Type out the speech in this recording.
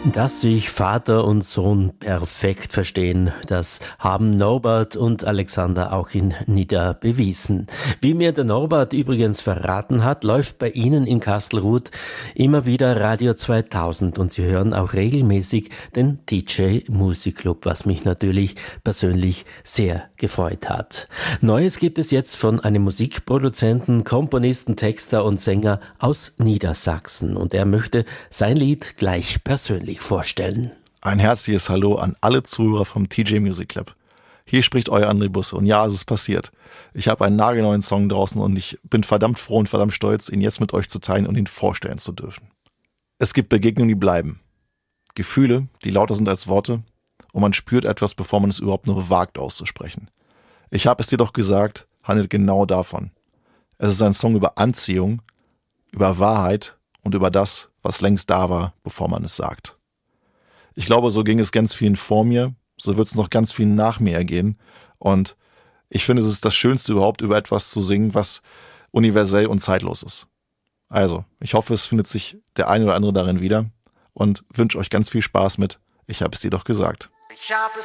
Dass sich Vater und Sohn perfekt verstehen, das haben Norbert und Alexander auch in Nidda bewiesen. Wie mir der Norbert übrigens verraten hat, läuft bei Ihnen in Kastelruth immer wieder Radio 2000 und Sie hören auch regelmäßig den DJ Musikclub, was mich natürlich persönlich sehr gefreut hat. Neues gibt es jetzt von einem Musikproduzenten, Komponisten, Texter und Sänger aus Niedersachsen und er möchte sein Lied gleich persönlich vorstellen. Ein herzliches Hallo an alle Zuhörer vom TJ Music Club. Hier spricht euer André Busse und ja, es ist passiert. Ich habe einen nagelneuen Song draußen und ich bin verdammt froh und verdammt stolz, ihn jetzt mit euch zu teilen und ihn vorstellen zu dürfen. Es gibt Begegnungen, die bleiben. Gefühle, die lauter sind als Worte und man spürt etwas, bevor man es überhaupt nur wagt auszusprechen. Ich habe es dir doch gesagt, handelt genau davon. Es ist ein Song über Anziehung, über Wahrheit und über das, was längst da war, bevor man es sagt. Ich glaube, so ging es ganz vielen vor mir, so wird es noch ganz vielen nach mir ergehen und ich finde, es ist das Schönste überhaupt, über etwas zu singen, was universell und zeitlos ist. Also, ich hoffe, es findet sich der eine oder andere darin wieder und wünsche euch ganz viel Spaß mit Ich hab es dir doch gesagt. Ich hab